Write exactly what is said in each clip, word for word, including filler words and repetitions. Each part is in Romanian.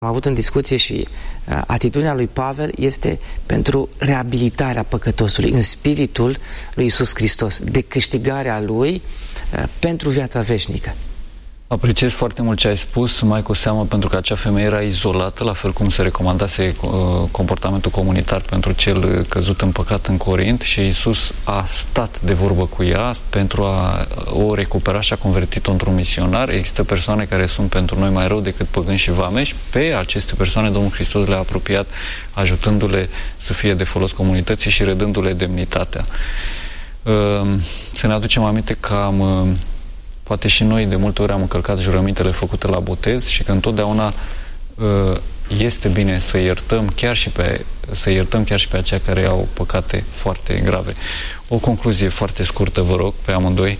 Am avut în discuție și uh, atitudinea lui Pavel este pentru reabilitarea păcătosului în spiritul lui Iisus Hristos, de câștigarea lui uh, pentru viața veșnică. Apreciez foarte mult ce ai spus, mai cu seamă pentru că acea femeie era izolată, la fel cum se recomandase uh, comportamentul comunitar pentru cel căzut în păcat în Corint, și Iisus a stat de vorbă cu ea pentru a o recupera și a convertit-o într-un misionar. Există persoane care sunt pentru noi mai rău decât păgâni și vameși. Pe aceste persoane Domnul Hristos le-a apropiat, ajutându-le să fie de folos comunității și redându-le demnitatea. Uh, să ne aducem aminte că am... Uh, Poate și noi de multe ori am încălcat jurămintele făcute la botez și că întotdeauna uh, este bine să iertăm chiar și pe să iertăm chiar și pe aceia care au păcate foarte grave. O concluzie foarte scurtă, vă rog, pe amândoi.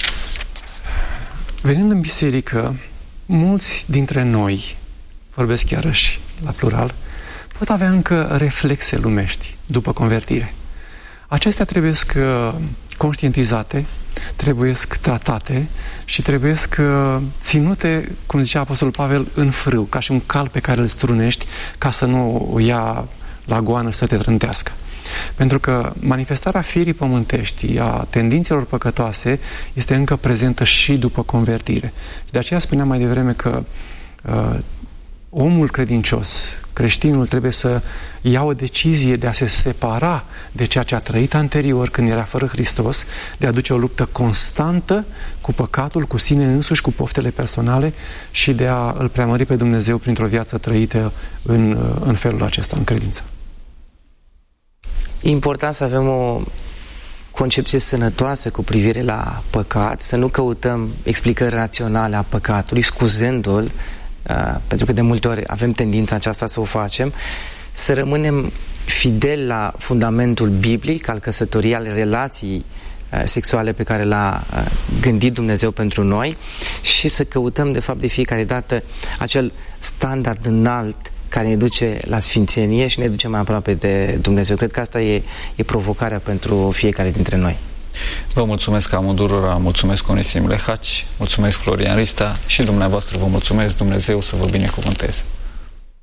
Venind în biserică, mulți dintre noi, vorbesc iarăși la plural, pot avea încă reflexe lumești după convertire. Acestea trebuie să conștientizate, trebuie tratate și trebuie ținute, cum zicea Apostolul Pavel, în frâu, ca și un cal pe care îl strunești ca să nu o ia la goană și să te trântească. Pentru că manifestarea firii pământești, a tendințelor păcătoase, este încă prezentă și după convertire. De aceea spuneam mai devreme că uh, omul credincios, creștinul, trebuie să ia o decizie de a se separa de ceea ce a trăit anterior când era fără Hristos, de a duce o luptă constantă cu păcatul, cu sine însuși, cu poftele personale și de a îl preamări pe Dumnezeu printr-o viață trăită în, în felul acesta, în credință. E important să avem o concepție sănătoasă cu privire la păcat, să nu căutăm explicări raționale a păcatului, scuzându-l, Uh, pentru că de multe ori avem tendința aceasta să o facem, să rămânem fideli la fundamentul biblic al căsătoriei, al relației uh, sexuale pe care l-a uh, gândit Dumnezeu pentru noi și să căutăm de fapt de fiecare dată acel standard înalt care ne duce la sfințenie și ne duce mai aproape de Dumnezeu. Cred că asta e, e provocarea pentru fiecare dintre noi. Vă mulțumesc amândurora, mulțumesc Onisim Lehaci, mulțumesc Florian Rista și dumneavoastră vă mulțumesc. Dumnezeu să vă binecuvânteze.